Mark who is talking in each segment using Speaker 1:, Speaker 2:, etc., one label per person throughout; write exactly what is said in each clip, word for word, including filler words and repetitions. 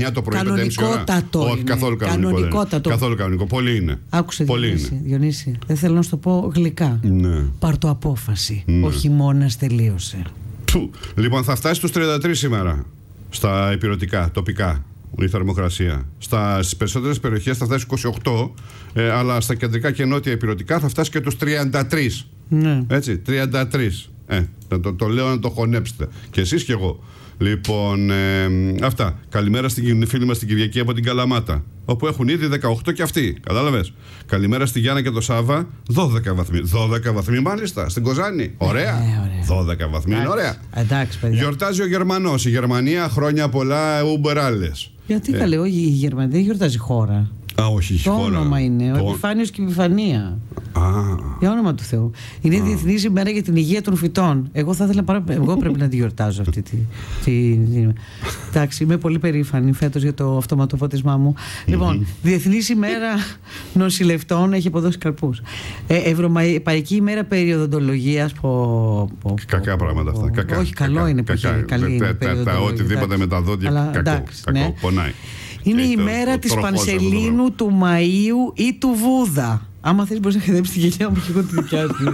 Speaker 1: εννιά το πρωί, πέντε και μισή ώρα.
Speaker 2: Κανονικότατο.
Speaker 1: Όχι, καθόλου κανονικό.
Speaker 2: Κανονικότατο.
Speaker 1: Καθόλου κανονικό. Πολύ είναι.
Speaker 2: Άκουσε,
Speaker 1: Πολύ
Speaker 2: Διονύση,
Speaker 1: είναι.
Speaker 2: Διονύση, δεν θέλω να σου το πω γλυκά.
Speaker 1: Ναι.
Speaker 2: Πάρ' το απόφαση.
Speaker 1: Ναι.
Speaker 2: Ο χειμώνας τελείωσε.
Speaker 1: Που. Λοιπόν, θα φτάσει στους τριάντα τρία σήμερα στα ηπειρωτικά, τοπικά, η θερμοκρασία. Στις περισσότερες περιοχές θα φτάσει είκοσι οκτώ, ε, αλλά στα κεντρικά και νότια ηπειρωτικά θα φτάσει και τους τριάντα τρία.
Speaker 2: Ναι.
Speaker 1: Έτσι, τριάντα τρία. Ε, το, το, το λέω να το χωνέψετε. Και εσείς και εγώ. Λοιπόν, ε, αυτά. Καλημέρα στην φίλη μας την Κυριακή από την Καλαμάτα, όπου έχουν ήδη δεκαοκτώ και αυτοί. Κατάλαβες. Καλημέρα στη Γιάννα και το Σάβα, δώδεκα βαθμοί. δώδεκα βαθμοί μάλιστα. Στην Κοζάνη. Ωραία.
Speaker 2: Ε, ωραία.
Speaker 1: δώδεκα βαθμοί είναι ωραία.
Speaker 2: Εντάξει, παιδιά.
Speaker 1: Γιορτάζει ο Γερμανός. Η Γερμανία χρόνια πολλά, ουμπεράλες.
Speaker 2: Γιατί
Speaker 1: ε.
Speaker 2: καλέ, όχι, η Γερμανία δεν γιορτάζει χώρα.
Speaker 1: Α, όχι, η
Speaker 2: Το
Speaker 1: χώρα.
Speaker 2: όνομα είναι.
Speaker 1: Το...
Speaker 2: Ο Επιφάνιος και η Επιφανία.
Speaker 1: Α.
Speaker 2: Για όνομα του Θεού. Είναι η Διεθνής ημέρα για την υγεία των φυτών. Εγώ θα ήθελα πάρα... Εγώ πρέπει να τη γιορτάζω αυτή τη. τη... Εντάξει, είμαι πολύ περήφανη φέτος για το αυτοματοφώτισμά μου. Λοιπόν, Διεθνής ημέρα νοσηλευτών έχει αποδώσει καρπούς. Ε, Ευρωπαϊκή ημέρα περιοδοντολογίας. Πο... Πο...
Speaker 1: Κακά πράγματα αυτά. Κακά.
Speaker 2: Όχι, καλό
Speaker 1: κακά,
Speaker 2: είναι που
Speaker 1: κακά.
Speaker 2: έχει καλή
Speaker 1: τα, τα, τα οτιδήποτε με τα δόντια.
Speaker 2: Αλλά,
Speaker 1: κακό,
Speaker 2: εντάξει,
Speaker 1: κακό,
Speaker 2: ναι.
Speaker 1: πονάει.
Speaker 2: Είναι
Speaker 1: και
Speaker 2: η
Speaker 1: το,
Speaker 2: μέρα
Speaker 1: το,
Speaker 2: της
Speaker 1: το
Speaker 2: Πανσελίνου, του Μαΐου ή του Βούδα. Άμα θες μπορείς να χεδέψεις τη γελιά μου και εγώ τη δικιά σου.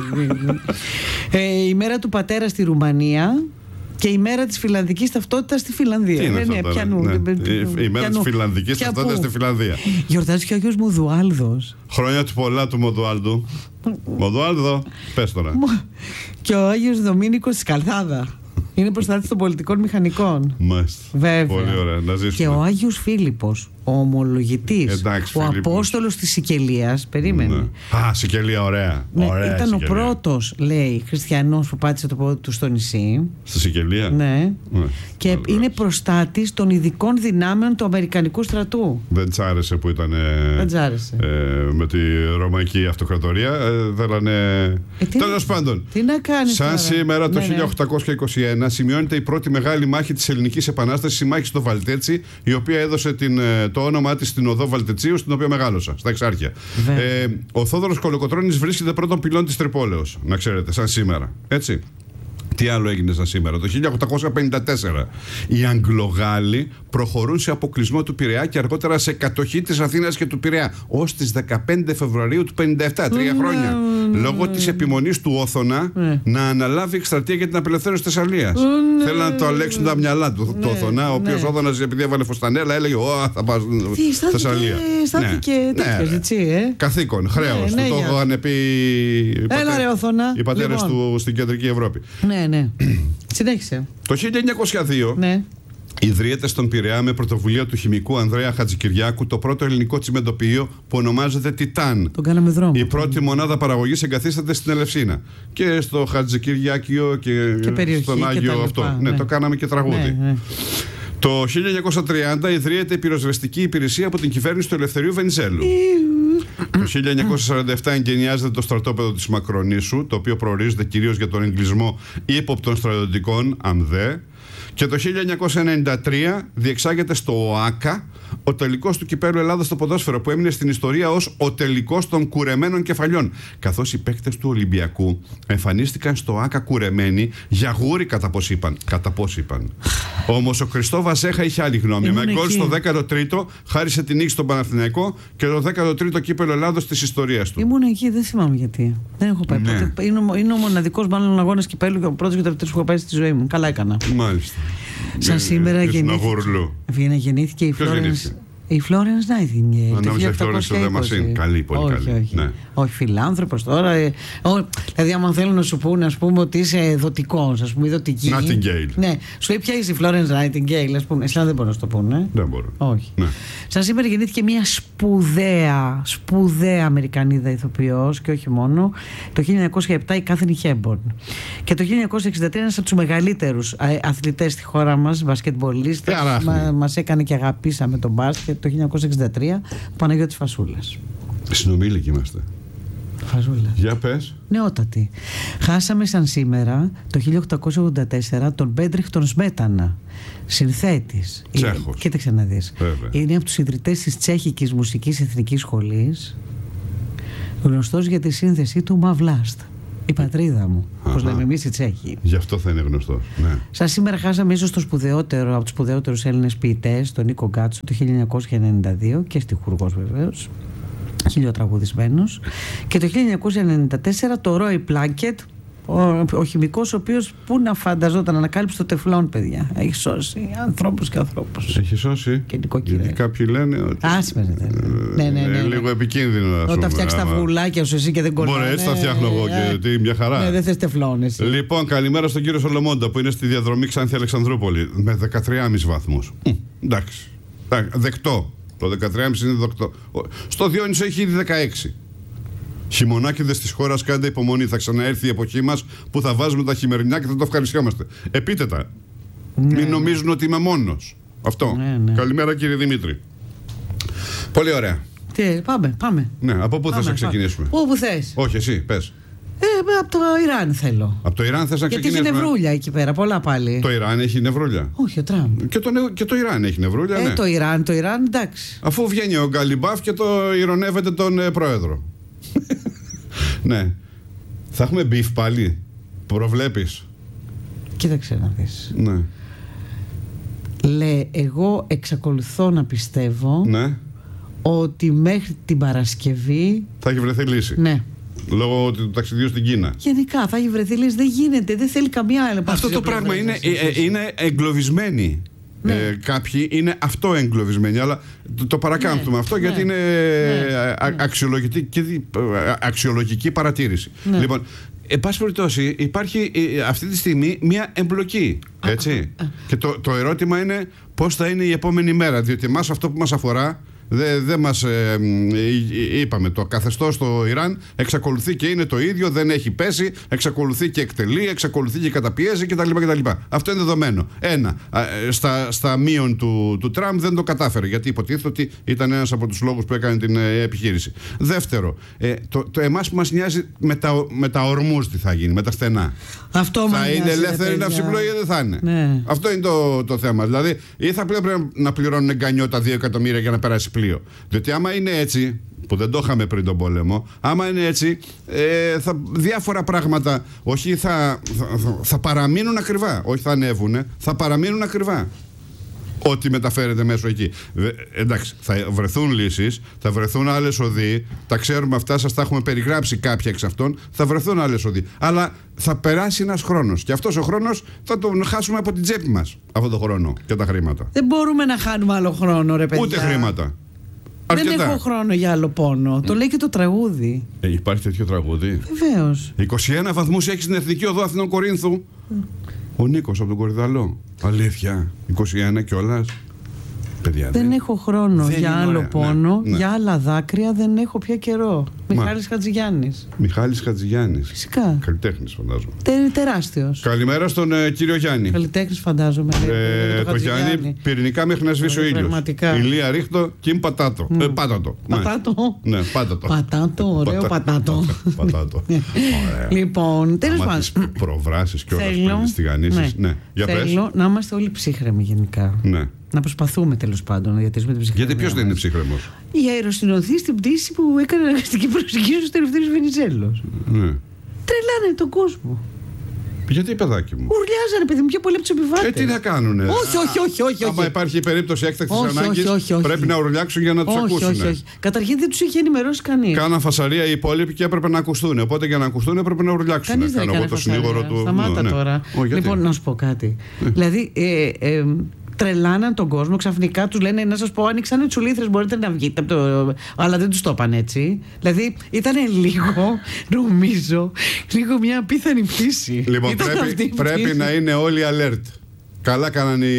Speaker 2: ε, η μέρα του πατέρα στη Ρουμανία και η μέρα της φιλανδικής ταυτότητας στη Φιλανδία.
Speaker 1: Τι είναι
Speaker 2: ναι,
Speaker 1: αυτό,
Speaker 2: ναι, πιανού,
Speaker 1: ναι.
Speaker 2: ναι.
Speaker 1: Η, η μέρα της φιλανδικής ταυτότητας στη Φιλανδία.
Speaker 2: Γιορτάζει και ο Άγιος Μοδουάλδος.
Speaker 1: Χρόνια του πολλά του Μοδουάλδου. Μοδουάλδο, πες τώρα.
Speaker 2: Και ο Άγιος Δομήνικος της Καλθάδα. Είναι προστάτης των πολιτικών μηχανικών.
Speaker 1: Μάλιστα.
Speaker 2: Βέβαια.
Speaker 1: Πολύ ωραία, να ζήσουμε.
Speaker 2: Και ο Άγιος Φίλιππος, ο ομολογητής,
Speaker 1: Εντάξει,
Speaker 2: ο
Speaker 1: Φίλιππος.
Speaker 2: Απόστολος της Σικελίας. Περίμενε.
Speaker 1: Ναι. Α, Σικελία, ωραία.
Speaker 2: Ναι,
Speaker 1: ωραία
Speaker 2: ήταν
Speaker 1: Σικελία.
Speaker 2: ο πρώτος, λέει, χριστιανός που πάτησε το πόδι του στο νησί.
Speaker 1: Στη Σικελία.
Speaker 2: Ναι.
Speaker 1: Ναι.
Speaker 2: Και
Speaker 1: Ωραία.
Speaker 2: είναι προστάτης των ειδικών δυνάμεων του Αμερικανικού στρατού.
Speaker 1: Δεν τσ' άρεσε που ήταν ε,
Speaker 2: Δεν τσ' άρεσε.
Speaker 1: ε, με τη Ρωμαϊκή Αυτοκρατορία. Ε, θέλανε.
Speaker 2: Ε, τι-
Speaker 1: Τέλος πάντων.
Speaker 2: Τι να κάνεις
Speaker 1: Σαν
Speaker 2: τώρα.
Speaker 1: σήμερα το
Speaker 2: Ναι, ναι.
Speaker 1: χίλια οκτακόσια είκοσι ένα σημειώνεται η πρώτη μεγάλη μάχη της Ελληνικής Επανάστασης, η μάχη στο Βαλτέτσι, η οποία έδωσε την, ε, το όνομά της στην οδό Βαλτετσίου, στην οποία μεγάλωσα, στα Εξάρχεια. Ε, ο Θόδωρος Κολοκοτρώνης βρίσκεται πρώτον πυλών της Τρυπόλεως, να ξέρετε, σαν σήμερα. Έτσι. Τι άλλο έγινε σαν σήμερα? Το χίλια οκτακόσια πενήντα τέσσερα οι Αγγλογάλοι προχωρούν σε αποκλεισμό του Πειραιά και αργότερα σε κατοχή της Αθήνας και του Πειραιά ως τις δεκαπέντε Φεβρουαρίου του πενήντα επτά, τρία χρόνια. Λόγω της επιμονής του Όθωνα να αναλάβει εκστρατεία για την απελευθέρωση της Θεσσαλίας. Θέλουν να το αλέξουν τα μυαλά του το Όθωνα, ο οποίος Όθωνας, επειδή έβαλε φωστανέλα, έλεγε Ω, θα πάω στη Θεσσαλία.
Speaker 2: Στάθηκε τέτοιος, έτσι, ε.
Speaker 1: Καθήκον, χρέος.
Speaker 2: Ναι,
Speaker 1: Του το
Speaker 2: ναι,
Speaker 1: είχαν πει οι
Speaker 2: Έλα,
Speaker 1: πατέ-
Speaker 2: ρε, Όθωνα.
Speaker 1: οι πατέρες
Speaker 2: Λοιπόν.
Speaker 1: του στην κεντρική Ευρώπη.
Speaker 2: Ναι, ναι. Συνέχισε.
Speaker 1: Το χίλια εννιακόσια δύο
Speaker 2: Ναι.
Speaker 1: ιδρύεται στον Πειραιά με πρωτοβουλία του χημικού Ανδρέα Χατζικυριάκου το πρώτο ελληνικό τσιμεντοποιείο που ονομάζεται Τιτάν.
Speaker 2: Τον κάναμε δρόμο.
Speaker 1: Η πρώτη μονάδα παραγωγής εγκαθίσταται στην Ελευσίνα. Και στο Χατζικυριάκιο και,
Speaker 2: Και περιοχή
Speaker 1: στον
Speaker 2: και
Speaker 1: Άγιο
Speaker 2: τα λοιπά,
Speaker 1: αυτό.
Speaker 2: ναι.
Speaker 1: Ναι, το κάναμε και τραγούδι.
Speaker 2: Ναι, ναι.
Speaker 1: Το χίλια εννιακόσια τριάντα ιδρύεται η πυροσβεστική υπηρεσία από την κυβέρνηση του Ελευθερίου Βενιζέλου. Το χίλια εννιακόσια σαράντα επτά εγκαινιάζεται το στρατόπεδο της Μακρονήσου, το οποίο προορίζεται κυρίως για τον εγκλισμό ύποπτων στρατιωτικών ΑΜΔΕ. Και το χίλια εννιακόσια ενενήντα τρία διεξάγεται στο ΟΑΚΑ ο τελικός του κυπέλλου Ελλάδας στο ποδόσφαιρο, που έμεινε στην ιστορία ως ο τελικός των κουρεμένων κεφαλιών. Καθώς οι παίκτες του Ολυμπιακού εμφανίστηκαν στο ΟΑΚΑ κουρεμένοι για γούρι, κατά πώς είπαν. Κατά πώς είπαν. Όμως ο Χριστό Βασέχα είχε άλλη γνώμη.
Speaker 2: Ήμουν
Speaker 1: Με γκολ
Speaker 2: εκεί.
Speaker 1: στο δέκατο τρίτο χάρισε την νίκη στον Παναθηναϊκό και το δέκατο τρίτο κύπελλο Ελλάδος της ιστορίας του.
Speaker 2: Ήμουν εκεί, δεν θυμάμαι γιατί. Δεν έχω πάει
Speaker 1: Ναι.
Speaker 2: ποτέ. Είναι, ο- είναι ο μοναδικός μάλλον αγώνας κυπέλλου και ο πρώτος και ο τελευταίος που έχω πάει στη ζωή μου. Καλά έκανα.
Speaker 1: Μάλιστα.
Speaker 2: Σαν σήμερα
Speaker 1: Ήσουν
Speaker 2: γεννήθηκε,
Speaker 1: αγούρλου.
Speaker 2: Βγαίνει- γεννήθηκε η
Speaker 1: Ποιος
Speaker 2: Florence.
Speaker 1: γεννήθηκε?
Speaker 2: Η Florence Nightingale. το
Speaker 1: Νόμιζα η Florence
Speaker 2: χίλια οκτακόσια είκοσι.
Speaker 1: Δεμασίν. Καλή, πολύ
Speaker 2: όχι,
Speaker 1: καλή.
Speaker 2: Όχι,
Speaker 1: Ναι.
Speaker 2: όχι, φιλάνθρωπος τώρα. Ε, ό, δηλαδή, άμα θέλουν να σου πούνε, ας πούμε, ότι είσαι δοτικός, ας πούμε, ή δοτική.
Speaker 1: Nightingale.
Speaker 2: Ναι, σου λέει ποια είσαι η Florence Nightingale, ας πούμε. Εσένα δεν μπορούν να σου το πούνε.
Speaker 1: Δεν μπορώ.
Speaker 2: Όχι.
Speaker 1: Ναι.
Speaker 2: Σαν σήμερα γεννήθηκε μια σπουδαία, σπουδαία Αμερικανίδα ηθοποιός και όχι μόνο, το χίλια εννιακόσια επτά η Κάθριν Χέμπορν. Και το χίλια εννιακόσια εξήντα τρία ένας από τους μεγαλύτερους ε, αθλητές στη χώρα μας, μπασκετμπολίστες,
Speaker 1: Τεράστιο.
Speaker 2: μα, μας έκανε και αγαπήσαμε τον μπάσκετ το χίλια εννιακόσια εξήντα τρία, Παναγιώτης Φασούλας.
Speaker 1: Συνομήλικοι είμαστε.
Speaker 2: Φασούλας.
Speaker 1: Για πες.
Speaker 2: Νεότατη. Χάσαμε σαν σήμερα το χίλια οκτακόσια ογδόντα τέσσερα τον Πέντριχ τον Σμέτανα, συνθέτης.
Speaker 1: Τσέχος.
Speaker 2: Κοίταξε να δεις.
Speaker 1: Βέβαια.
Speaker 2: Είναι από τους ιδρυτές της Τσέχικης Μουσικής Εθνικής Σχολής, γνωστός για τη σύνθεσή του Μαβλάστ. Η πατρίδα μου. Όπως λέμε εμείς οι Τσέχοι.
Speaker 1: Γι' αυτό θα είναι γνωστό. Ναι.
Speaker 2: Σαν σήμερα χάσαμε ίσως το σπουδαιότερο από τους σπουδαιότερους Έλληνες ποιητές, τον Νίκο Γκάτσο, το χίλια εννιακόσια ενενήντα δύο, και στιχουργός βεβαίως, χιλιοτραγουδισμένος. Και το χίλια εννιακόσια ενενήντα τέσσερα το Ρόι Πλάνκετ, ο, ο χημικός, ο οποίος πού να φανταζόταν, ανακάλυψε το τεφλόν, παιδιά. Έχει σώσει ανθρώπους και ανθρώπους.
Speaker 1: Έχει σώσει.
Speaker 2: Και νοικοκυρέ.
Speaker 1: Γιατί κάποιοι λένε ότι.
Speaker 2: Άσπερε. Ναι, ναι, ναι,
Speaker 1: είναι
Speaker 2: ναι.
Speaker 1: λίγο επικίνδυνο.
Speaker 2: Όταν φτιάξει τα αυγουλάκια σου εσύ και δεν κολλάει.
Speaker 1: Μπορεί, έτσι τα φτιάχνω εγώ και τι, μια χαρά.
Speaker 2: Ναι, δεν θες τεφλόν εσύ.
Speaker 1: Λοιπόν, καλημέρα στον κύριο Σολομόντα που είναι στη διαδρομή Ξάνθη Αλεξανδρούπολη με δεκατρία κόμμα πέντε βαθμούς. Εντάξει. Δεκτό. Το δεκατρία κόμμα πέντε είναι δεκτό. Στο Διόνυσο έχει ήδη δεκαέξι. Χειμωνάκηδες της χώρας, κάντε υπομονή. Θα ξαναέρθει η εποχή μας που θα βάζουμε τα χειμερινιά και θα το ευχαριστιόμαστε. Επίτετα. Ναι. Μην νομίζουν ότι είμαι μόνος. Αυτό. Ναι, ναι. Καλημέρα κύριε Δημήτρη. Πολύ ωραία.
Speaker 2: Τι, πάμε, πάμε.
Speaker 1: Ναι, από πού θες να ξεκινήσουμε?
Speaker 2: Όπου θες.
Speaker 1: Όχι, εσύ, πες.
Speaker 2: Ε, από το Ιράν θέλω.
Speaker 1: Από το Ιράν θες να ξεκινήσουμε?
Speaker 2: Γιατί έχει νευρούλια εκεί πέρα, πολλά πάλι.
Speaker 1: Το Ιράν έχει νευρούλια?
Speaker 2: Όχι, ο Τραμπ.
Speaker 1: Και το, και το Ιράν έχει νευρούλια,
Speaker 2: ε,
Speaker 1: ναι.
Speaker 2: Το Ιράν, το Ιράν, εντάξει.
Speaker 1: Αφού βγαίνει ο Γκαλιμπάφ και το ηρωνεύεται τον ε, πρόεδρο. Ναι. Θα έχουμε μπιφ πάλι? Προβλέπεις?
Speaker 2: Κοίταξε να δεις.
Speaker 1: Ναι.
Speaker 2: Λέει, εγώ εξακολουθώ να πιστεύω, ναι, ότι μέχρι την Παρασκευή
Speaker 1: θα έχει βρεθεί λύση.
Speaker 2: Ναι.
Speaker 1: Λόγω του ταξιδιού στην Κίνα.
Speaker 2: Γενικά θα έχει βρεθεί λύση. Δεν γίνεται, δεν θέλει καμία άλλη.
Speaker 1: Αυτό το πράγμα είναι, ε, είναι εγκλωβισμένοι. Ναι. Ε, κάποιοι είναι αυτό εγκλωβισμένοι, αλλά το, το παρακάμπτουμε, ναι, αυτό, γιατί, ναι, είναι ναι, α, αξιολογική, αξιολογική παρατήρηση. Ναι. Λοιπόν, εν πάση περιπτώσει, υπάρχει ε, αυτή τη στιγμή μια εμπλοκή. Έτσι. Α, α, α. Και το, το ερώτημα είναι πώς θα είναι η επόμενη μέρα. Διότι εμάς αυτό που μας αφορά, δεν δε μας ε, ε, είπαμε, το καθεστώς στο Ιράν εξακολουθεί και είναι το ίδιο, δεν έχει πέσει, εξακολουθεί και εκτελεί, εξακολουθεί και καταπιέζει κτλ. κτλ. Αυτό είναι δεδομένο. Ένα, στα, στα μείον του, του Τραμπ δεν το κατάφερε, γιατί υποτίθεται ότι ήταν ένας από τους λόγους που έκανε την ε, επιχείρηση. Δεύτερο, ε, το, το εμάς που μας νοιάζει με τα, με τα ορμούς τι θα γίνει, με τα στενά.
Speaker 2: Αυτό
Speaker 1: θα είναι ελεύθερη ναυσιπλοεία ή δεν θα είναι? Ναι. Αυτό είναι το, το θέμα. Δηλαδή, ή θα πρέπει να πληρώνουν εγκανιώτα δύο εκατομμύρια για να περάσει πλοίο. Διότι άμα είναι έτσι, που δεν το είχαμε πριν τον πόλεμο, άμα είναι έτσι, ε, θα, διάφορα πράγματα όχι θα, θα, θα παραμείνουν ακριβά. Όχι θα ανέβουνε, θα παραμείνουν ακριβά. Ό,τι μεταφέρεται μέσω εκεί. Ε, εντάξει, θα βρεθούν λύσεις, θα βρεθούν άλλες οδοί, τα ξέρουμε αυτά, σας τα έχουμε περιγράψει κάποια εξ αυτών, θα βρεθούν άλλες οδοί. Αλλά θα περάσει ένας χρόνος. Και αυτός ο χρόνος θα τον χάσουμε από την τσέπη μας, αυτόν τον χρόνο και τα χρήματα.
Speaker 2: Δεν μπορούμε να χάνουμε άλλο χρόνο, ρε παιδιά.
Speaker 1: Ούτε χρήματα.
Speaker 2: Αρκετά. Δεν έχω χρόνο για άλλο πόνο. Mm. Το λέει και το τραγούδι.
Speaker 1: Ε, υπάρχει τέτοιο τραγούδι?
Speaker 2: Βεβαίως.
Speaker 1: είκοσι ένα βαθμούς έχει στην Εθνική Οδό Αθηνών Κορίνθου. Mm. Ο Νίκος από τον Κορυδαλό. Αλήθεια. είκοσι ένα κιόλας. Παιδιά,
Speaker 2: δεν, δεν έχω χρόνο δεν για άλλο ωραία. Πόνο, ναι, ναι. Για άλλα δάκρυα δεν έχω πια καιρό. Μιχάλης Χατζηγιάννης.
Speaker 1: Μιχάλης Χατζηγιάννης.
Speaker 2: Φυσικά.
Speaker 1: Καλλιτέχνης, φαντάζομαι.
Speaker 2: Τε, τεράστιος.
Speaker 1: Καλημέρα στον ε, κύριο Γιάννη.
Speaker 2: Καλλιτέχνης, φαντάζομαι.
Speaker 1: Ε, το, το Γιάννη, πυρηνικά μέχρι να σβήσει ο ήλιος. Ηλία ρίχτο και πατάτο. Mm. Ε, πάτατο.
Speaker 2: Πατάτο.
Speaker 1: Ναι, πάτατο.
Speaker 2: Πατάτο, ωραίο πατάτο.
Speaker 1: Πατάτο.
Speaker 2: Λοιπόν, τέλος πάντων.
Speaker 1: Προβράσεις και όλα τις τηγανίσεις.
Speaker 2: Θέλω να είμαστε όλοι ψύχρεμοι γενικά.
Speaker 1: Ναι.
Speaker 2: Να προσπαθούμε τέλος πάντων να διατηρήσουμε την ψυχραιμία.
Speaker 1: Γιατί ποιος δεν είναι ψύχρεμος?
Speaker 2: Η αεροσυνοδοί στην πτήση που έκανε αναγκαστική προσεγγίση στο Ελευθέριος Βενιζέλος.
Speaker 1: Ναι.
Speaker 2: Τρελάνε τον κόσμο.
Speaker 1: Γιατί, παιδάκι μου?
Speaker 2: Ουρλιάζανε, παιδί μου, πιο πολύ από τους επιβάτες.
Speaker 1: Ε, τι να κάνουνε?
Speaker 2: Όχι, όχι, όχι. όχι, όχι.
Speaker 1: Άμα υπάρχει περίπτωση έκτακτης ανάγκης, πρέπει να ουρλιάξουν για να τους ακούσουν.
Speaker 2: Όχι, όχι. Καταρχήν δεν τους είχε ενημερώσει κανείς.
Speaker 1: Κάναν φασαρία οι υπόλοιποι και έπρεπε να ακουστούν. Οπότε για να ακουστούν έπρεπε να ουρλιάξουν.
Speaker 2: Κανείς δεν έκανε φασαρία. Σταμάτα τώρα. Λοιπόν, να σου πω κάτι. Δηλαδή. Τρελάναν τον κόσμο, ξαφνικά τους λένε να σας πω, άνοιξαν οι τσουλήθρες, μπορείτε να βγείτε από το... Αλλά δεν τους το είπαν έτσι. Δηλαδή ήταν λίγο, νομίζω, λίγο μια απίθανη πτήση.
Speaker 1: Λοιπόν, πρέπει, πρέπει να είναι όλοι alert. Καλά κάναν οι,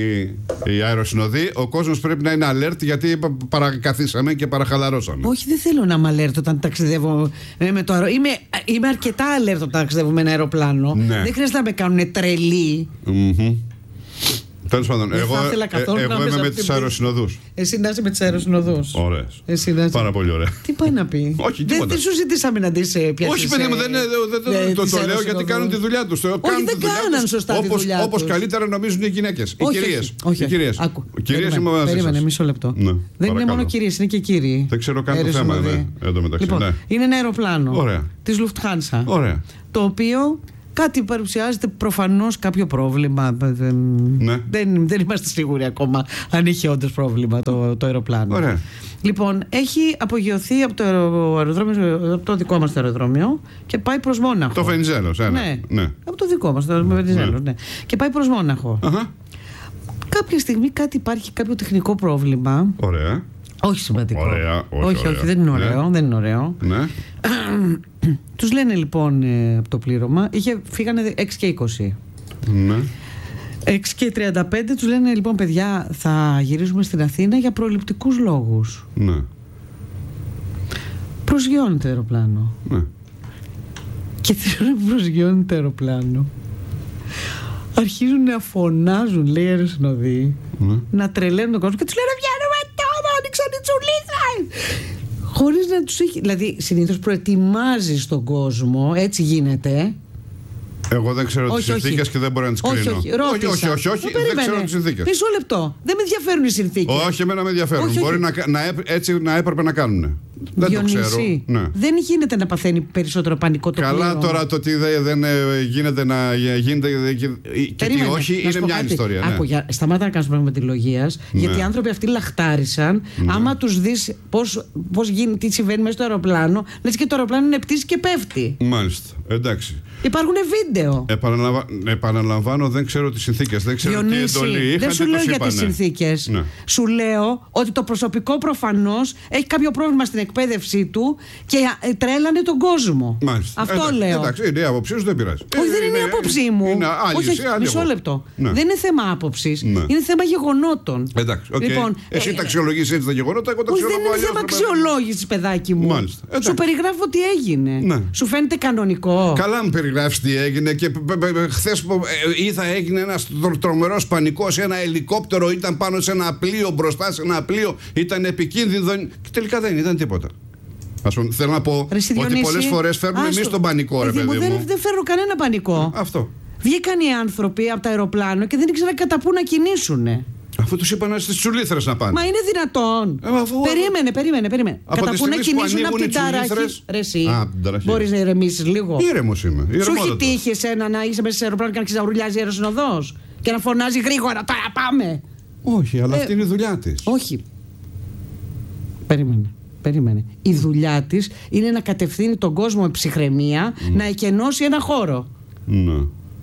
Speaker 1: οι αεροσυνοδοί. Ο κόσμος πρέπει να είναι alert, γιατί παρακαθίσαμε και παραχαλαρώσαμε.
Speaker 2: Όχι, δεν θέλω να είμαι alert όταν ταξιδεύω με το αερο... είμαι, είμαι αρκετά alert όταν ταξιδεύω με ένα αεροπλάνο. Ναι. Δεν χρειάζεται να με κάνουν τρελή.
Speaker 1: Mm-hmm. Τέλος πάντων, εγώ, ε, εγώ είμαι με τις αεροσυνοδούς.
Speaker 2: Εσύ να είσαι με τις αεροσυνοδούς.
Speaker 1: Ωραίες.
Speaker 2: Εσύ να είσαι...
Speaker 1: Πάρα πολύ ωραία.
Speaker 2: Τι πάει να πει.
Speaker 1: Όχι, τίποτα.
Speaker 2: Δεν σου ζητήσαμε να δεις πιάσεις.
Speaker 1: Όχι, παιδί μου, δεν είναι. Το λέω γιατί κάνουν τη δουλειά τους.
Speaker 2: Όχι, δεν κάναν σωστά τη δουλειά τους.
Speaker 1: Όπως καλύτερα νομίζουν οι γυναίκες. Οι κυρίες. Οι κυρίες.
Speaker 2: Κυρίες είμαι μαζί σας. Περίμενε, μισό λεπτό. Δεν είναι μόνο κυρίες, είναι και κύριοι.
Speaker 1: Δεν ξέρω καν το θέμα εδώ μεταξύ.
Speaker 2: Είναι ένα αεροπλάνο της Lufthansa. Το οποίο. Κάτι παρουσιάζεται προφανώς κάποιο πρόβλημα.
Speaker 1: Ναι.
Speaker 2: Δεν, δεν είμαστε σίγουροι ακόμα αν είχε όντως πρόβλημα το, το αεροπλάνο.
Speaker 1: Ωραία.
Speaker 2: Λοιπόν, έχει απογειωθεί από το, αεροδρόμιο, από το δικό μας το αεροδρόμιο και πάει προς Μόναχο.
Speaker 1: Το Βενιζέλος, ένα.
Speaker 2: Ναι.
Speaker 1: ναι.
Speaker 2: Από το δικό μας το Βενιζέλος, ναι. ναι. Και πάει προς Μόναχο.
Speaker 1: Αχα.
Speaker 2: Κάποια στιγμή κάτι υπάρχει, κάποιο τεχνικό πρόβλημα.
Speaker 1: Ωραία.
Speaker 2: Όχι σημαντικό.
Speaker 1: Ωραία, όχι,
Speaker 2: όχι,
Speaker 1: ωραία.
Speaker 2: όχι, δεν είναι ωραίο. Ναι. Δεν είναι ωραίο.
Speaker 1: Ναι.
Speaker 2: Τους λένε λοιπόν ε, από το πλήρωμα, είχε, φύγανε έξι και είκοσι.
Speaker 1: Ναι.
Speaker 2: έξι και τριάντα πέντε τους λένε λοιπόν, παιδιά, θα γυρίσουμε στην Αθήνα για προληπτικούς λόγους.
Speaker 1: Ναι.
Speaker 2: Προσγειώνει το αεροπλάνο.
Speaker 1: Ναι.
Speaker 2: Και την ώρα που προσγειώνει το αεροπλάνο, αρχίζουν να φωνάζουν, λέει, οι αεροσυνοδοί,
Speaker 1: ναι.
Speaker 2: να τρελαίνουν τον κόσμο και τους λένε βγαίνουμε τώρα, άνοιξαν οι τσουλήθρες. Χωρίς να τους έχει. Δηλαδή, συνήθως προετοιμάζεις τον κόσμο, έτσι γίνεται.
Speaker 1: Εγώ δεν ξέρω τις συνθήκες και δεν μπορώ να τις κρίνω.
Speaker 2: Όχι, όχι, ρώτησα.
Speaker 1: όχι, όχι, όχι, όχι δεν ξέρω τις συνθήκες.
Speaker 2: Μισό λεπτό. Δεν με ενδιαφέρουν οι συνθήκες.
Speaker 1: Όχι, εμένα με ενδιαφέρουν. Όχι, Μπορεί όχι. Να, να, έτσι να έπρεπε να κάνουν. Δεν
Speaker 2: Διονύση,
Speaker 1: το ξέρω. Ναι.
Speaker 2: Δεν γίνεται να παθαίνει περισσότερο πανικό το
Speaker 1: Καλά
Speaker 2: πλήρωμα.
Speaker 1: Τώρα το ότι δεν, δεν γίνεται να γίνεται και, και τι όχι είναι μια άλλη ιστορία.
Speaker 2: Άκου,
Speaker 1: ναι.
Speaker 2: για, σταμάτα να κάνεις πραγματολογίας, ναι. γιατί οι άνθρωποι αυτοί λαχτάρισαν. Ναι. Άμα τους δεις πώς, πώς γίνει, τι συμβαίνει μέσα στο αεροπλάνο, λες και το αεροπλάνο είναι πτήση και πέφτει.
Speaker 1: Μάλιστα. Εντάξει.
Speaker 2: Υπάρχουν βίντεο.
Speaker 1: Επαναλαμβα... Επαναλαμβάνω, δεν ξέρω τις συνθήκες. Δεν ξέρω
Speaker 2: Διονύση,
Speaker 1: τι εντολή είχαν.
Speaker 2: Δεν σου λέω για τις συνθήκες.
Speaker 1: Ναι.
Speaker 2: Σου λέω ότι το προσωπικό προφανώς έχει κάποιο πρόβλημα στην εκπαίδευσή του και τρέλανε τον κόσμο.
Speaker 1: Μάλιστα.
Speaker 2: Αυτό
Speaker 1: εντάξει,
Speaker 2: λέω.
Speaker 1: Εντάξει, είναι η άποψή σου, δεν πειράζει.
Speaker 2: Όχι, δεν είναι η άποψή μου.
Speaker 1: Είναι άλλη,
Speaker 2: όχι, όχι,
Speaker 1: άλλη
Speaker 2: μισό
Speaker 1: εγώ.
Speaker 2: λεπτό.
Speaker 1: Ναι.
Speaker 2: Δεν είναι θέμα άποψης.
Speaker 1: Ναι.
Speaker 2: Είναι θέμα γεγονότων.
Speaker 1: Εντάξει, okay.
Speaker 2: Λοιπόν,
Speaker 1: εσύ
Speaker 2: ε,
Speaker 1: τα αξιολογείς έτσι τα γεγονότα, εγώ τα
Speaker 2: όχι,
Speaker 1: αξιολογώ
Speaker 2: δεν είναι θέμα αξιολόγηση, παιδάκι μου.
Speaker 1: Μάλιστα.
Speaker 2: Σου περιγράφω τι έγινε.
Speaker 1: Ναι.
Speaker 2: Σου φαίνεται κανονικό.
Speaker 1: Καλά, μου περιγράφεις τι έγινε και χθες ή θα έγινε ένας τρομερός πανικός σε ένα ελικόπτερο, ήταν πάνω σε ένα πλοίο, μπροστά σε ένα πλοίο, ήταν επικίνδυνο και τελικά δεν ήταν τίποτα. Ας πούμε, θέλω να πω
Speaker 2: ρε,
Speaker 1: ότι πολλές φορές φέρνουμε εμείς τον πανικό, ρε παιδί μου.
Speaker 2: Δεν, δεν φέρνω κανένα πανικό.
Speaker 1: Αυτό.
Speaker 2: Βγήκαν οι άνθρωποι από το αεροπλάνο και δεν ήξεραν κατά πού να κινήσουνε.
Speaker 1: Αφού τους είπαν στις τσουλήθρες να πάνε.
Speaker 2: Μα είναι δυνατόν.
Speaker 1: Ε, αφού...
Speaker 2: Περίμενε, περίμενε, περίμενε.
Speaker 1: Από
Speaker 2: κατά πού να κινήσουν
Speaker 1: που
Speaker 2: από την ταραχή.
Speaker 1: Ρε
Speaker 2: εσύ, μπορείς να ηρεμήσεις λίγο.
Speaker 1: Ήρεμος είμαι.
Speaker 2: Σου έχει τύχει εσένα να είσαι μέσα σε αεροπλάνο και να ξεζαουρλιάζει η αεροσυνοδός και να φωνάζει γρήγορα, τώρα πάμε.
Speaker 1: Όχι, αλλά
Speaker 2: ε,
Speaker 1: αυτή είναι η δουλειά της.
Speaker 2: Όχι. Περίμενε. Περίμενε. Η δουλειά της είναι να κατευθύνει τον κόσμο με ψυχραιμία, mm. να εκενώσει ένα χώρο.
Speaker 1: Ναι.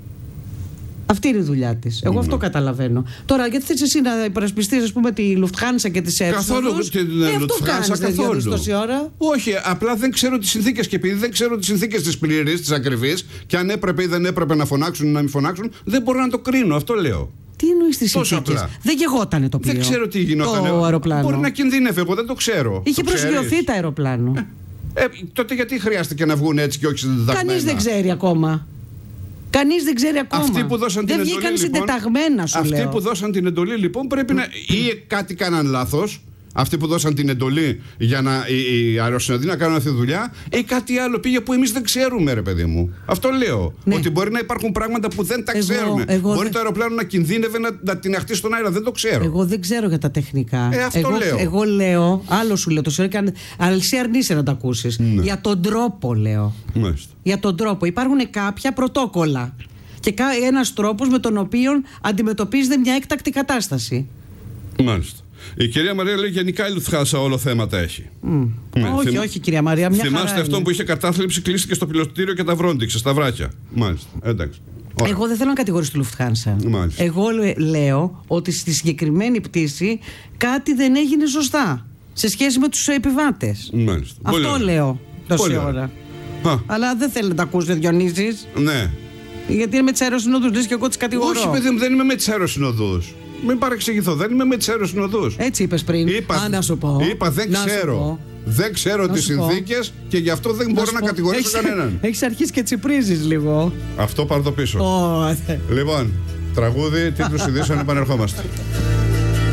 Speaker 2: Αυτή είναι η δουλειά της. Εγώ mm. αυτό καταλαβαίνω. Τώρα, γιατί θες εσύ να υπερασπιστείς, ας πούμε, τη Lufthansa και τις αεροσυνοδούς?
Speaker 1: Καθόλου την
Speaker 2: ε, αυτό
Speaker 1: Lufthansa,
Speaker 2: κάνεις,
Speaker 1: καθόλου.
Speaker 2: Δεν τόση ώρα.
Speaker 1: Όχι, απλά δεν ξέρω τις συνθήκες και επειδή δεν ξέρω τις συνθήκες της πλήρης, της ακριβής και αν έπρεπε ή δεν έπρεπε να φωνάξουν ή να μην φωνάξουν, δεν μπορώ να το κρίνω. Αυτό λέω.
Speaker 2: Τι εννοείς τις συνθήκες? Δεν γεγότανε το πλοίο.
Speaker 1: Δεν ξέρω τι γινόταν.
Speaker 2: Το αεροπλάνο.
Speaker 1: Μπορεί να κινδύνευε, εγώ δεν το ξέρω.
Speaker 2: Είχε
Speaker 1: το
Speaker 2: προσγειωθεί το αεροπλάνο.
Speaker 1: Ε, ε, τότε γιατί χρειάστηκε να βγουν έτσι και όχι συντεταγμένα?
Speaker 2: Κανείς δεν ξέρει ακόμα. Κανείς δεν ξέρει ακόμα.
Speaker 1: Αυτοί που δώσαν
Speaker 2: δεν
Speaker 1: την
Speaker 2: βγήκαν
Speaker 1: εντολή,
Speaker 2: συντεταγμένα, σου
Speaker 1: αυτοί
Speaker 2: λέω.
Speaker 1: που δώσαν την εντολή λοιπόν πρέπει να. Ή κάτι κάναν λάθος. Αυτοί που δώσαν την εντολή για να οι αεροσυνοδοί να κάνουν αυτή τη δουλειά, ή κάτι άλλο πήγε που εμείς δεν ξέρουμε, ρε παιδί μου. Αυτό λέω.
Speaker 2: Ναι.
Speaker 1: Ότι μπορεί να υπάρχουν πράγματα που δεν τα
Speaker 2: εγώ,
Speaker 1: ξέρουμε.
Speaker 2: εγώ
Speaker 1: μπορεί
Speaker 2: δε...
Speaker 1: το αεροπλάνο να κινδύνευε να, να την αχτεί στον αέρα. Δεν το ξέρω.
Speaker 2: Εγώ δεν ξέρω για τα τεχνικά.
Speaker 1: Ε, αυτό
Speaker 2: εγώ,
Speaker 1: λέω.
Speaker 2: Εγώ λέω, άλλο σου λέω, το ξέρω, αλλά εσύ αρνείσαι να το ακούσεις.
Speaker 1: Ναι.
Speaker 2: Για τον τρόπο λέω.
Speaker 1: Μάλιστα.
Speaker 2: Για τον τρόπο. Υπάρχουν κάποια πρωτόκολλα. Και ένας τρόπος με τον οποίο αντιμετωπίζεται μια έκτακτη κατάσταση.
Speaker 1: Μάλιστα. Η κυρία Μαρία λέει γενικά η Lufthansa όλο θέματα έχει.
Speaker 2: Mm. Ναι, όχι, θυμ... όχι κυρία Μαρία, μια
Speaker 1: θυμάστε
Speaker 2: χαρά
Speaker 1: αυτό
Speaker 2: είναι.
Speaker 1: που είχε κατάθλιψη, κλείστηκε στο πιλωτήριο και τα βρόντιξε στα βράχια. Μάλιστα. Εντάξει. Ωραία.
Speaker 2: Εγώ δεν θέλω να κατηγορήσω τη Lufthansa.
Speaker 1: Μάλιστα.
Speaker 2: Εγώ λέω ότι στη συγκεκριμένη πτήση κάτι δεν έγινε σωστά σε σχέση με τους επιβάτες.
Speaker 1: Μάλιστα.
Speaker 2: Αυτό
Speaker 1: πολύ
Speaker 2: λέω τόση
Speaker 1: πολύ
Speaker 2: ώρα.
Speaker 1: Α.
Speaker 2: Αλλά δεν θέλω να τα ακούσει, Διονύσης.
Speaker 1: Ναι.
Speaker 2: Γιατί είναι με τις αεροσυνοδούς, λες και εγώ τις κατηγορώ.
Speaker 1: Όχι, παιδί μου, δεν είμαι με τις αεροσυνοδούς. Μην παρεξηγηθώ, δεν είμαι με τις αεροσυνοδούς.
Speaker 2: Έτσι είπες πριν.
Speaker 1: Είπα,
Speaker 2: Α, να σου πω.
Speaker 1: Είπα, δεν
Speaker 2: να
Speaker 1: ξέρω. Δεν ξέρω τις συνθήκες και γι' αυτό δεν να μπορώ να πω. κατηγορήσω
Speaker 2: έχεις,
Speaker 1: κανέναν.
Speaker 2: Έχεις αρχίσει και τσιπρίζεις λίγο.
Speaker 1: Αυτό πάρω το πίσω.
Speaker 2: Oh,
Speaker 1: λοιπόν, Τραγούδι, τίτλους ειδήσεων, επανερχόμαστε.